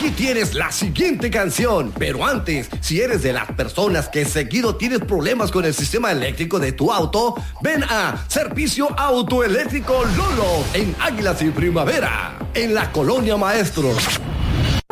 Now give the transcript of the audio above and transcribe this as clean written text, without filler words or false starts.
Aquí tienes la siguiente canción. Pero antes, si eres de las personas que seguido tienes problemas con el sistema eléctrico de tu auto, ven a Servicio Autoeléctrico Lolo en Águilas y Primavera, en la Colonia Maestros.